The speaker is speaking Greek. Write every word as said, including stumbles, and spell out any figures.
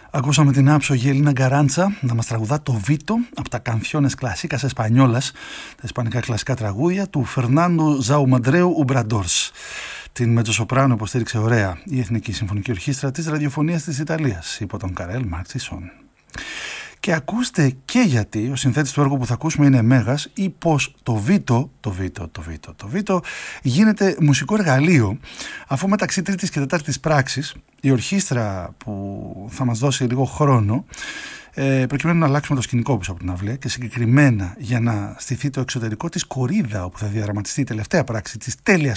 Ακούσαμε την άψογη Ελίνα Γκαράντσα να μας τραγουδά το Βίτο από τα Canciones Clásicas Españolas, τα ισπανικά κλασικά τραγούδια του Φερνάντο Ζαουμαντρέου Ουμπραντόρς. Την μετσοσοπράνο υποστήριξε ωραία η Εθνική Συμφωνική Ορχήστρα της Ραδιοφωνίας της Ιταλίας υπό τον Καρέλ Μαρτσισόν. Και ακούστε και γιατί ο συνθέτης του έργου που θα ακούσουμε είναι μέγας, ή πως το Βίτο, το Βίτο, το Βίτο, το Βίτο γίνεται μουσικό εργαλείο, αφού μεταξύ τρίτης και τετάρτης πράξης η ορχήστρα που θα μας δώσει λίγο χρόνο, ε, προκειμένου να αλλάξουμε το σκηνικό πίσω από την αυλαία και συγκεκριμένα για να στηθεί το εξωτερικό της κορίδα όπου θα διαδραματιστεί η τελευταία πράξη της τέλειας